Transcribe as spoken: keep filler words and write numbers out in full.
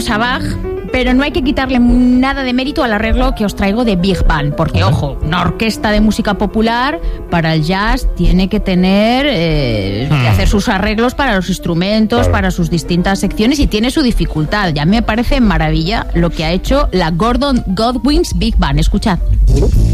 escuchamos a Bach, pero no hay que quitarle nada de mérito al arreglo que os traigo de Big Band, porque, ojo, una orquesta de música popular para el jazz tiene que tener, eh, hmm. que hacer sus arreglos para los instrumentos, claro. para sus distintas secciones, y tiene su dificultad. Ya me parece maravilla lo que ha hecho la Gordon Goodwin's Big Band. Escuchad.